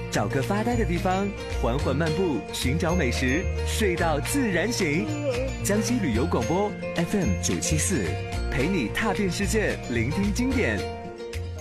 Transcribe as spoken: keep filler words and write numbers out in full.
找个发呆的地方，缓缓漫步，寻找美食，睡到自然醒。江西旅游广播 F M 九七四，陪你踏遍世界，聆听经典，